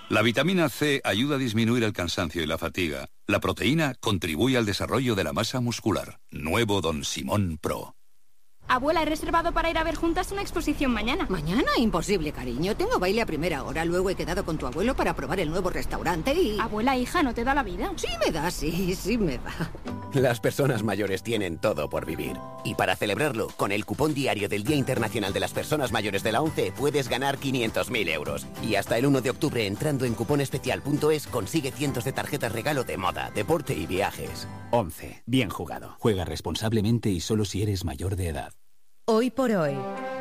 La vitamina C ayuda a disminuir el cansancio y la fatiga. La proteína contribuye al desarrollo de la masa muscular. Nuevo Don Simón Pro. Abuela, he reservado para ir a ver juntas una exposición mañana. ¿Mañana? Imposible, cariño. Tengo baile a primera hora. Luego he quedado con tu abuelo para probar el nuevo restaurante y... Abuela, hija, ¿no te da la vida? Sí me da, sí me da. Las personas mayores tienen todo por vivir. Y para celebrarlo, con el cupón diario del Día Internacional de las Personas Mayores de la ONCE, puedes ganar 500.000 euros. Y hasta el 1 de octubre, entrando en cuponespecial.es, consigue cientos de tarjetas regalo de moda, deporte y viajes. ONCE. Bien jugado. Juega responsablemente y solo si eres mayor de edad. Hoy por hoy,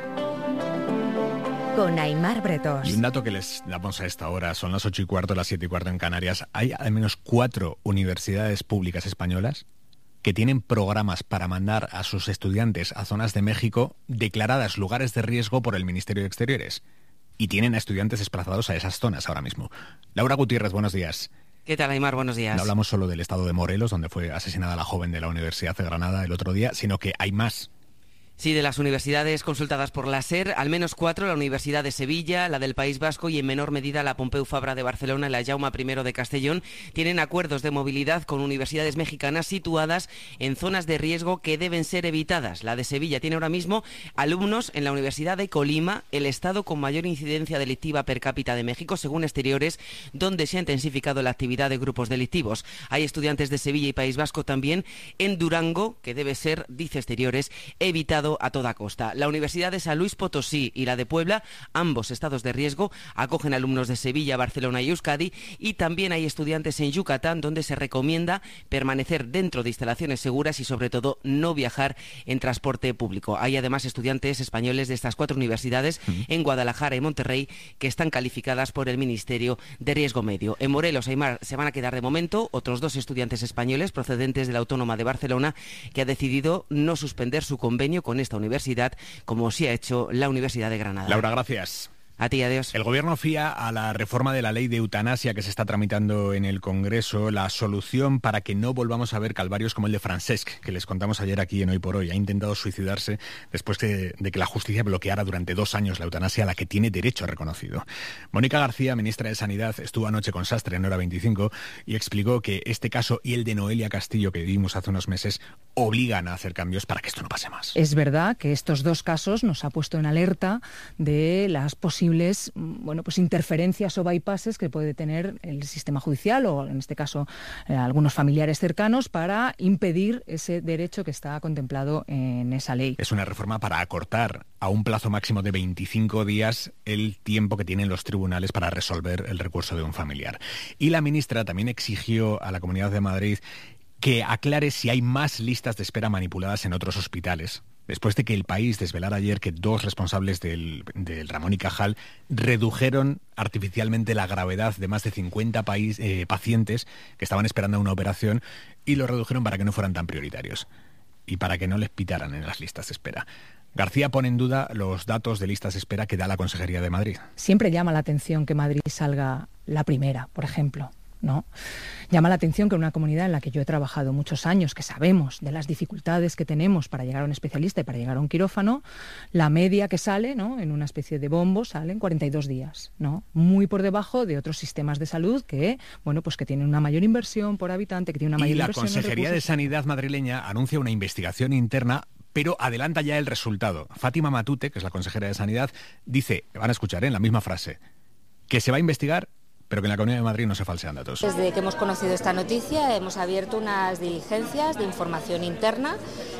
con Aimar Bretos. Y un dato que les damos a esta hora, son las 8:15, las 7:15 en Canarias. Hay al menos 4 universidades públicas españolas que tienen programas para mandar a sus estudiantes a zonas de México declaradas lugares de riesgo por el Ministerio de Exteriores. Y tienen a estudiantes desplazados a esas zonas ahora mismo. Laura Gutiérrez, buenos días. ¿Qué tal, Aimar? Buenos días. No hablamos solo del estado de Morelos, donde fue asesinada la joven de la Universidad de Granada el otro día, sino que hay más. Sí, de las universidades consultadas por la SER, al menos 4, la Universidad de Sevilla, la del País Vasco y en menor medida la Pompeu Fabra de Barcelona y la Jaume I de Castellón, tienen acuerdos de movilidad con universidades mexicanas situadas en zonas de riesgo que deben ser evitadas. La de Sevilla tiene ahora mismo alumnos en la Universidad de Colima, el estado con mayor incidencia delictiva per cápita de México, según Exteriores, donde se ha intensificado la actividad de grupos delictivos. Hay estudiantes de Sevilla y País Vasco también en Durango, que debe ser, dice Exteriores, evitado a toda costa. La Universidad de San Luis Potosí y la de Puebla, ambos estados de riesgo, acogen alumnos de Sevilla, Barcelona y Euskadi, y también hay estudiantes en Yucatán, donde se recomienda permanecer dentro de instalaciones seguras y sobre todo no viajar en transporte público. Hay además estudiantes españoles de estas 4 universidades en Guadalajara y Monterrey que están calificadas por el Ministerio de Riesgo Medio. En Morelos, Aimar, se van a quedar de momento otros 2 estudiantes españoles procedentes de la Autónoma de Barcelona, que ha decidido no suspender su convenio con esta universidad, como sí ha hecho la Universidad de Granada. Laura, gracias. A ti, adiós. El Gobierno fía a la reforma de la ley de eutanasia que se está tramitando en el Congreso la solución para que no volvamos a ver calvarios como el de Francesc, que les contamos ayer aquí en Hoy por Hoy. Ha intentado suicidarse después de que la justicia bloqueara durante 2 años la eutanasia a la que tiene derecho reconocido. Mónica García, ministra de Sanidad, estuvo anoche con Sastre en Hora 25 y explicó que este caso y el de Noelia Castillo que vivimos hace unos meses obligan a hacer cambios para que esto no pase más. Es verdad que estos 2 casos nos ha puesto en alerta de las posibles interferencias o bypasses que puede tener el sistema judicial o, en este caso, algunos familiares cercanos para impedir ese derecho que está contemplado en esa ley. Es una reforma para acortar a un plazo máximo de 25 días el tiempo que tienen los tribunales para resolver el recurso de un familiar. Y la ministra también exigió a la Comunidad de Madrid que aclare si hay más listas de espera manipuladas en otros hospitales, después de que El País desvelara ayer que 2 responsables del Ramón y Cajal redujeron artificialmente la gravedad de más de 50 pacientes que estaban esperando una operación y lo redujeron para que no fueran tan prioritarios y para que no les pitaran en las listas de espera. García pone en duda los datos de listas de espera que da la Consejería de Madrid. Siempre llama la atención que Madrid salga la primera, por ejemplo, ¿no? Llama la atención que en una comunidad en la que yo he trabajado muchos años, que sabemos de las dificultades que tenemos para llegar a un especialista y para llegar a un quirófano, la media que sale, ¿no?, en una especie de bombo, salen 42 días, ¿no? Muy por debajo de otros sistemas de salud que, que tienen una mayor inversión por habitante, que tienen una mayor inversión en recursos. Y la Consejería de Sanidad madrileña anuncia una investigación interna, pero adelanta ya el resultado. Fátima Matute, que es la consejera de Sanidad, dice, van a escuchar en la misma frase, que se va a investigar, pero que en la Comunidad de Madrid no se falsean datos. Desde que hemos conocido esta noticia hemos abierto unas diligencias de información interna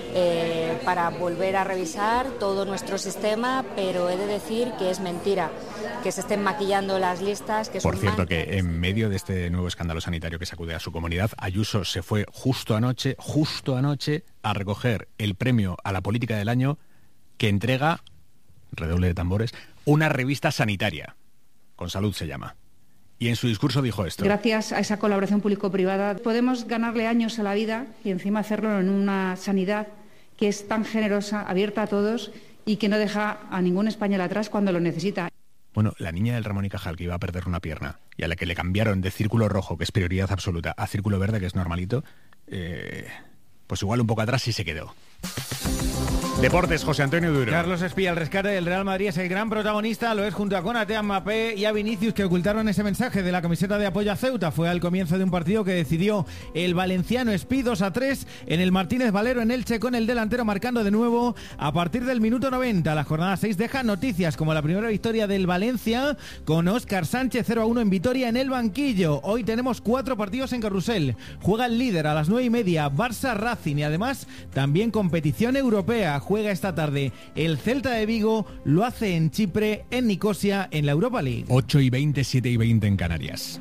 para volver a revisar todo nuestro sistema, pero he de decir que es mentira que se estén maquillando las listas. Por cierto, que en medio de este nuevo escándalo sanitario que sacude a su comunidad, Ayuso se fue justo anoche, a recoger el premio a la política del año que entrega, redoble de tambores, una revista sanitaria. Con Salud se llama. Y en su discurso dijo esto. Gracias a esa colaboración público-privada podemos ganarle años a la vida y encima hacerlo en una sanidad que es tan generosa, abierta a todos y que no deja a ningún español atrás cuando lo necesita. Bueno, la niña del Ramón y Cajal que iba a perder una pierna y a la que le cambiaron de círculo rojo, que es prioridad absoluta, a círculo verde, que es normalito, pues igual un poco atrás sí se quedó. Deportes, José Antonio Duro. Carlos Espía, el rescate del Real Madrid es el gran protagonista, lo es junto a Konaté, a Mbappé y a Vinicius, que ocultaron ese mensaje de la camiseta de apoyo a Ceuta. Fue al comienzo de un partido que decidió el valenciano Espí 2-3 en el Martínez Valero en Elche, con el delantero marcando de nuevo a partir del minuto 90. La jornada 6 deja noticias como la primera victoria del Valencia con Óscar Sánchez 0-1 en Vitoria en el banquillo. Hoy tenemos 4 partidos en carrusel. Juega el líder a las 9:30, Barça Racing, y además también competición europea. Juega esta tarde el Celta de Vigo, lo hace en Chipre, en Nicosia, en la Europa League. 8:20, 7:20 en Canarias.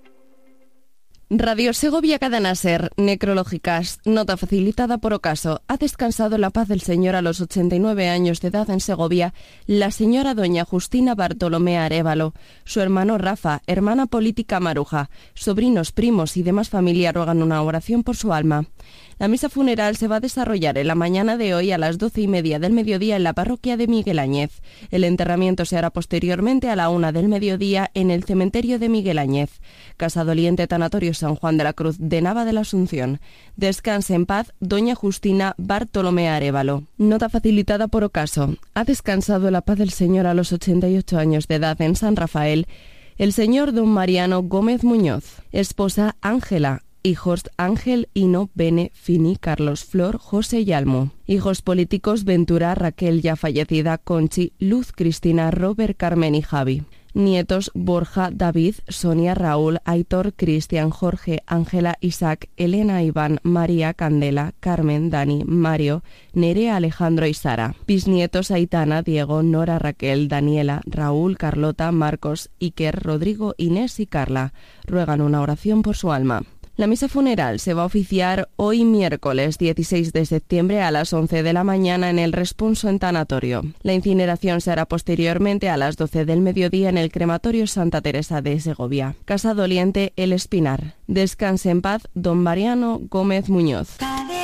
Radio Segovia Cadena Ser, necrológicas, nota facilitada por ocaso. Ha descansado la paz del Señor a los 89 años de edad en Segovia la señora doña Justina Bartolomé Arévalo, su hermano Rafa, hermana política Maruja, sobrinos, primos y demás familia rogan una oración por su alma. La misa funeral se va a desarrollar en la mañana de hoy a las 12:30 del mediodía en la parroquia de Miguel Áñez. El enterramiento se hará posteriormente a la 1 del mediodía en el cementerio de Miguel Áñez. Casa Doliente Tanatorio San Juan de la Cruz de Nava de la Asunción. Descanse en paz doña Justina Bartolomé Arévalo. Nota facilitada por ocaso. Ha descansado la paz del Señor a los 88 años de edad en San Rafael el señor don Mariano Gómez Muñoz. Esposa Ángela. Hijos Ángel, Hino, Bene, Fini, Carlos, Flor, José y Almo. Hijos políticos Ventura, Raquel ya fallecida, Conchi, Luz, Cristina, Robert, Carmen y Javi. Nietos Borja, David, Sonia, Raúl, Aitor, Cristian, Jorge, Ángela, Isaac, Elena, Iván, María, Candela, Carmen, Dani, Mario, Nerea, Alejandro y Sara. Bisnietos Aitana, Diego, Nora, Raquel, Daniela, Raúl, Carlota, Marcos, Iker, Rodrigo, Inés y Carla. Ruegan una oración por su alma. La misa funeral se va a oficiar hoy miércoles 16 de septiembre a las 11 de la mañana en el Responso en Tanatorio. La incineración se hará posteriormente a las 12 del mediodía en el crematorio Santa Teresa de Segovia. Casa Doliente El Espinar. Descanse en paz don Mariano Gómez Muñoz.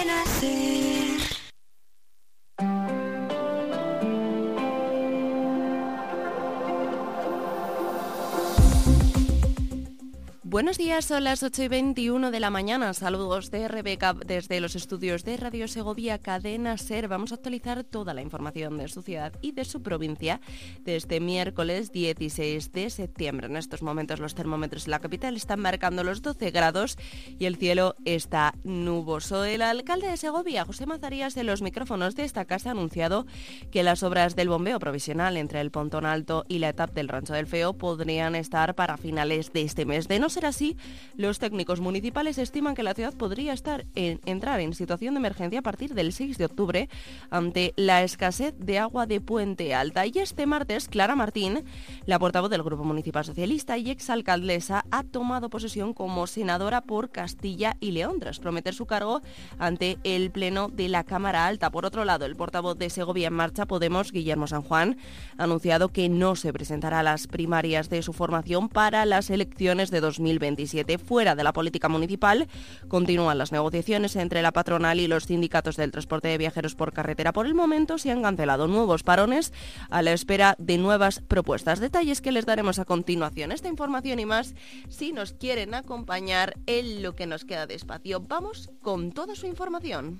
Buenos días, son las 8:21 de la mañana. Saludos de Rebeca desde los estudios de Radio Segovia Cadena Ser. Vamos a actualizar toda la información de su ciudad y de su provincia de este miércoles 16 de septiembre. En estos momentos los termómetros en la capital están marcando los 12 grados y el cielo está nuboso. El alcalde de Segovia, José Mazarías, de los micrófonos de esta casa ha anunciado que las obras del bombeo provisional entre el Pontón Alto y la etapa del Rancho del Feo podrían estar para finales de este mes. De no ser así, los técnicos municipales estiman que la ciudad podría entrar en situación de emergencia a partir del 6 de octubre ante la escasez de agua de Puente Alta. Y este martes, Clara Martín, la portavoz del Grupo Municipal Socialista y exalcaldesa, ha tomado posesión como senadora por Castilla y León, tras prometer su cargo ante el Pleno de la Cámara Alta. Por otro lado, el portavoz de Segovia en Marcha, Podemos, Guillermo San Juan, ha anunciado que no se presentará a las primarias de su formación para las elecciones de 2027. Fuera de la política municipal, continúan las negociaciones entre la patronal y los sindicatos del transporte de viajeros por carretera. Por el momento se han cancelado nuevos parones a la espera de nuevas propuestas. Detalles que les daremos a continuación. Esta información y más, si nos quieren acompañar en lo que nos queda de espacio. Vamos con toda su información.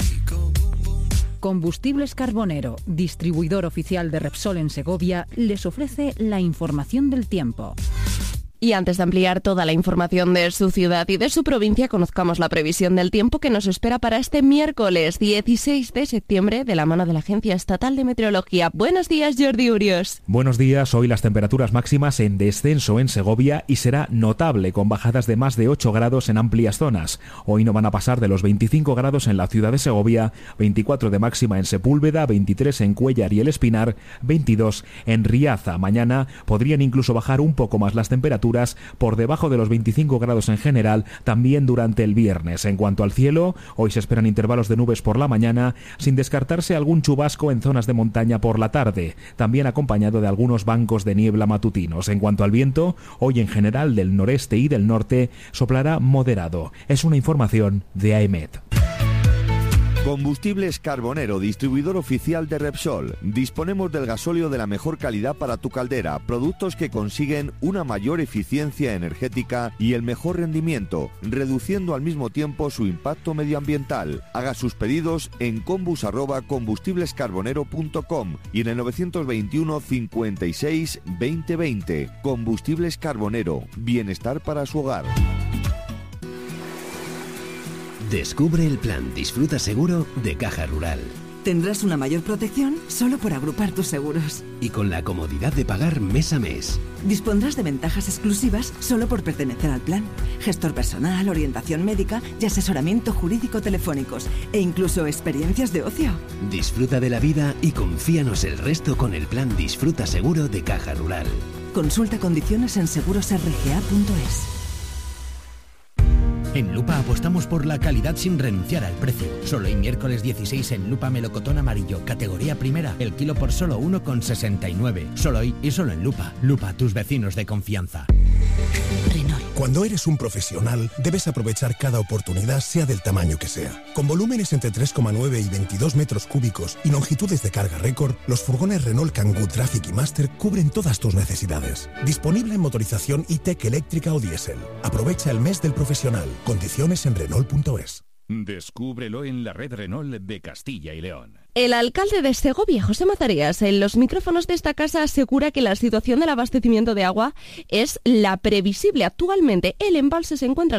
Combustibles Carbonero, distribuidor oficial de Repsol en Segovia, les ofrece la información del tiempo. Y antes de ampliar toda la información de su ciudad y de su provincia, conozcamos la previsión del tiempo que nos espera para este miércoles 16 de septiembre de la mano de la Agencia Estatal de Meteorología. Buenos días, Jordi Urios. Buenos días. Hoy las temperaturas máximas en descenso en Segovia y será notable, con bajadas de más de 8 grados en amplias zonas. Hoy no van a pasar de los 25 grados en la ciudad de Segovia, 24 de máxima en Sepúlveda, 23 en Cuéllar y El Espinar, 22 en Riaza. Mañana podrían incluso bajar un poco más las temperaturas, por debajo de los 25 grados en general, también durante el viernes. En cuanto al cielo, hoy se esperan intervalos de nubes por la mañana, sin descartarse algún chubasco en zonas de montaña por la tarde, también acompañado de algunos bancos de niebla matutinos. En cuanto al viento, hoy en general del noreste y del norte soplará moderado. Es una información de AEMET. Combustibles Carbonero, distribuidor oficial de Repsol. Disponemos del gasóleo de la mejor calidad para tu caldera, productos que consiguen una mayor eficiencia energética y el mejor rendimiento, reduciendo al mismo tiempo su impacto medioambiental. Haga sus pedidos en combus@combustiblescarbonero.com y en el 921 56 2020. Combustibles Carbonero, bienestar para su hogar. Descubre el plan Disfruta Seguro de Caja Rural. Tendrás una mayor protección solo por agrupar tus seguros. Y con la comodidad de pagar mes a mes. Dispondrás de ventajas exclusivas solo por pertenecer al plan. Gestor personal, orientación médica y asesoramiento jurídico telefónicos. E incluso experiencias de ocio. Disfruta de la vida y confíanos el resto con el plan Disfruta Seguro de Caja Rural. Consulta condiciones en segurosrga.es. En Lupa apostamos por la calidad sin renunciar al precio. Solo hoy miércoles 16 en Lupa melocotón amarillo, categoría primera, el kilo por solo 1,69. Solo hoy y solo en Lupa. Lupa, tus vecinos de confianza. Renault. Cuando eres un profesional, debes aprovechar cada oportunidad, sea del tamaño que sea. Con volúmenes entre 3,9 y 22 metros cúbicos y longitudes de carga récord, los furgones Renault Kangoo Traffic y Master cubren todas tus necesidades. Disponible en motorización e-Tech eléctrica o diésel. Aprovecha el mes del profesional. Condiciones en Renault.es. Descúbrelo en la red Renault de Castilla y León. El alcalde de Segovia, José Mazarías, en los micrófonos de esta casa asegura que la situación del abastecimiento de agua es la previsible. Actualmente el embalse se encuentra al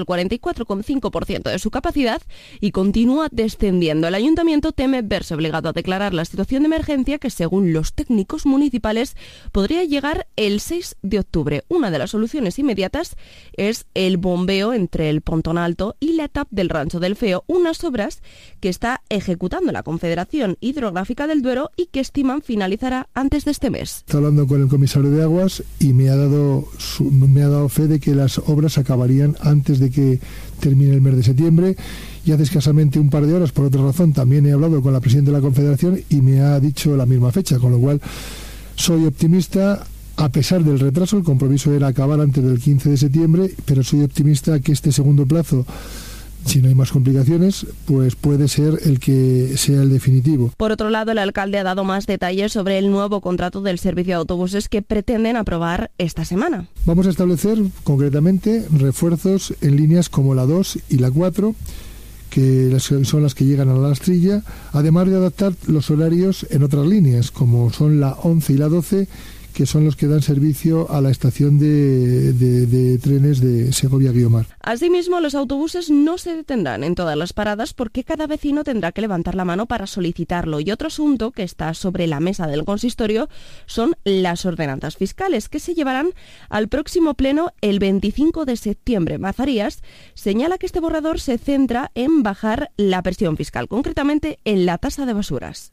44,5% de su capacidad y continúa descendiendo. El ayuntamiento teme verse obligado a declarar la situación de emergencia que, según los técnicos municipales, podría llegar el 6 de octubre. Una de las soluciones inmediatas es el bombeo entre el Pontón Alto y la TAP del Rancho del Feo, unas obras que está ejecutando la Confederación Hidrográfica del Duero y que estiman finalizará antes de este mes. Estoy hablando con el comisario de Aguas y me ha dado fe de que las obras acabarían antes de que termine el mes de septiembre, y hace escasamente un par de horas, por otra razón, también he hablado con la presidenta de la Confederación y me ha dicho la misma fecha, con lo cual soy optimista. A pesar del retraso, el compromiso era acabar antes del 15 de septiembre, pero soy optimista que este segundo plazo, si no hay más complicaciones, pues puede ser el que sea el definitivo. Por otro lado, el alcalde ha dado más detalles sobre el nuevo contrato del servicio de autobuses que pretenden aprobar esta semana. Vamos a establecer concretamente refuerzos en líneas como la 2 y la 4, que son las que llegan a la Lastrilla, además de adaptar los horarios en otras líneas, como son la 11 y la 12, que son los que dan servicio a la estación de trenes de Segovia-Guiomar. Asimismo, los autobuses no se detendrán en todas las paradas porque cada vecino tendrá que levantar la mano para solicitarlo. Y otro asunto que está sobre la mesa del consistorio son las ordenanzas fiscales, que se llevarán al próximo pleno el 25 de septiembre. Mazarías señala que este borrador se centra en bajar la presión fiscal, concretamente en la tasa de basuras.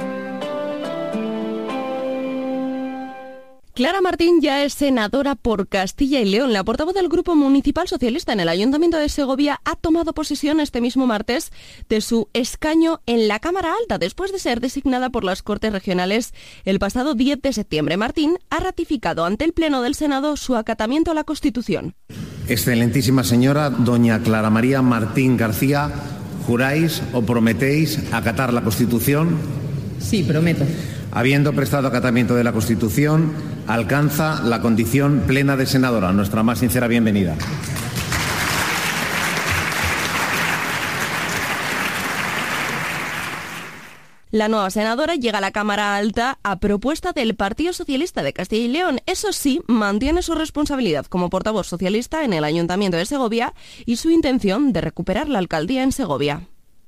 Clara Martín ya es senadora por Castilla y León. La portavoz del Grupo Municipal Socialista en el Ayuntamiento de Segovia ha tomado posesión este mismo martes de su escaño en la Cámara Alta, después de ser designada por las Cortes Regionales el pasado 10 de septiembre. Martín ha ratificado ante el Pleno del Senado su acatamiento a la Constitución. Excelentísima señora doña Clara María Martín García, ¿juráis o prometéis acatar la Constitución? Sí, prometo. Habiendo prestado acatamiento de la Constitución, alcanza la condición plena de senadora. Nuestra más sincera bienvenida. La nueva senadora llega a la Cámara Alta a propuesta del Partido Socialista de Castilla y León. Eso sí, mantiene su responsabilidad como portavoz socialista en el Ayuntamiento de Segovia y su intención de recuperar la alcaldía en Segovia.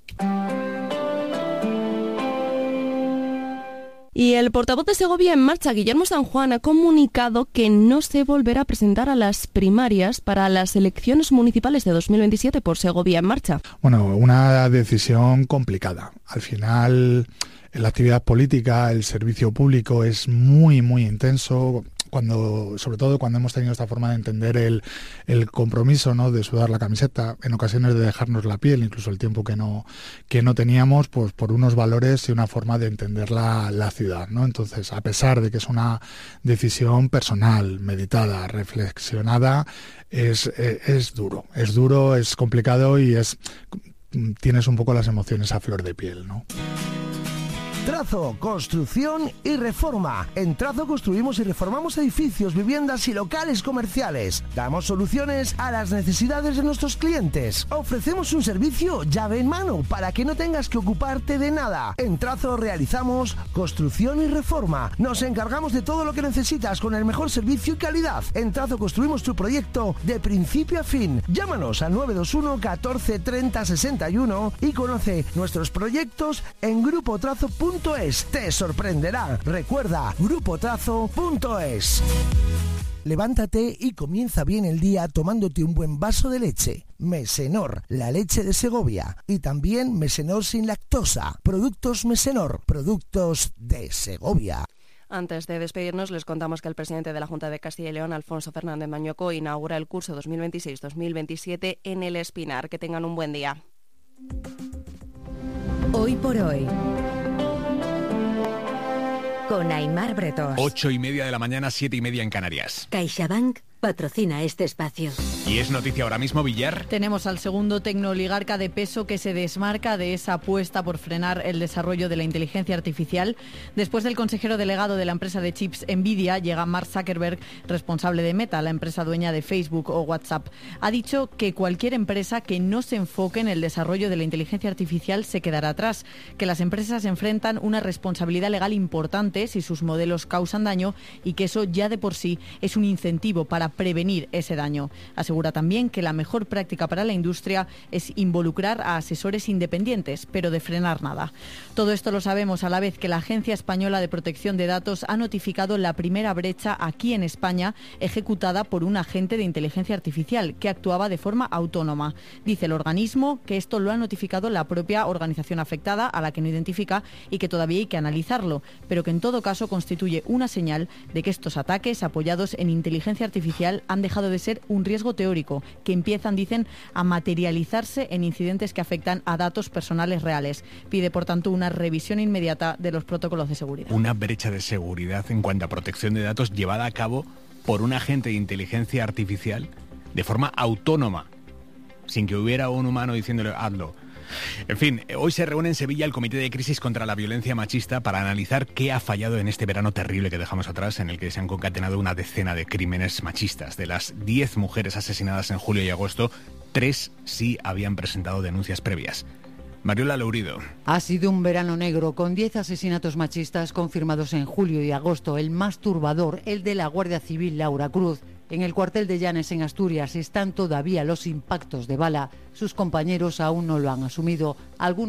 Y el portavoz de Segovia en Marcha, Guillermo San Juan, ha comunicado que no se volverá a presentar a las primarias para las elecciones municipales de 2027 por Segovia en Marcha. Bueno, una decisión complicada. Al final, en la actividad política, el servicio público es muy, muy intenso. Sobre todo cuando hemos tenido esta forma de entender el compromiso, ¿no?, de sudar la camiseta, en ocasiones de dejarnos la piel, incluso el tiempo que no teníamos, pues por unos valores y una forma de entender la ciudad, ¿no? Entonces, a pesar de que es una decisión personal, meditada, reflexionada, es duro, es complicado y es tienes un poco las emociones a flor de piel, ¿no? Trazo, construcción y reforma. En Trazo construimos y reformamos edificios, viviendas y locales comerciales. Damos soluciones a las necesidades de nuestros clientes. Ofrecemos un servicio llave en mano para que no tengas que ocuparte de nada. En Trazo realizamos construcción y reforma. Nos encargamos de todo lo que necesitas con el mejor servicio y calidad. En Trazo construimos tu proyecto de principio a fin. Llámanos al 921 14 30 61 y conoce nuestros proyectos en grupotrazo.es. Te sorprenderá. Recuerda, grupotrazo.es. Levántate y comienza bien el día tomándote un buen vaso de leche. Mesenor, la leche de Segovia. Y también Mesenor sin lactosa. Productos Mesenor, productos de Segovia. Antes de despedirnos, les contamos que el presidente de la Junta de Castilla y León, Alfonso Fernández Mañueco, inaugura el curso 2026-2027 en El Espinar. Que tengan un buen día. Hoy por hoy, con Aimar Bretós. 8:30 de la mañana, 7:30 en Canarias. CaixaBank patrocina este espacio. Y es noticia ahora mismo, Villar. Tenemos al segundo tecnooligarca de peso que se desmarca de esa apuesta por frenar el desarrollo de la inteligencia artificial. Después del consejero delegado de la empresa de chips Nvidia, llega Mark Zuckerberg, responsable de Meta, la empresa dueña de Facebook o WhatsApp. Ha dicho que cualquier empresa que no se enfoque en el desarrollo de la inteligencia artificial se quedará atrás, que las empresas enfrentan una responsabilidad legal importante si sus modelos causan daño y que eso ya de por sí es un incentivo para prevenir ese daño. Asegura también que la mejor práctica para la industria es involucrar a asesores independientes, pero de frenar nada. Todo esto lo sabemos a la vez que la Agencia Española de Protección de Datos ha notificado la primera brecha aquí en España ejecutada por un agente de inteligencia artificial que actuaba de forma autónoma. Dice el organismo que esto lo ha notificado la propia organización afectada, a la que no identifica, y que todavía hay que analizarlo, pero que en todo caso constituye una señal de que estos ataques apoyados en inteligencia artificial han dejado de ser un riesgo teórico, que empiezan, dicen, a materializarse en incidentes que afectan a datos personales reales. Pide, por tanto, una revisión inmediata de los protocolos de seguridad. Una brecha de seguridad en cuanto a protección de datos llevada a cabo por un agente de inteligencia artificial de forma autónoma, sin que hubiera un humano diciéndole hazlo. En fin, hoy se reúne en Sevilla el Comité de Crisis contra la Violencia Machista para analizar qué ha fallado en este verano terrible que dejamos atrás, en el que se han concatenado una decena de crímenes machistas. De las 10 mujeres asesinadas en julio y agosto, 3 sí habían presentado denuncias previas. Mariola Lourido. Ha sido un verano negro, con 10 asesinatos machistas confirmados en julio y agosto. El más turbador, el de la Guardia Civil Laura Cruz. En el cuartel de Llanes, en Asturias, están todavía los impactos de bala. Sus compañeros aún no lo han asumido. Algunos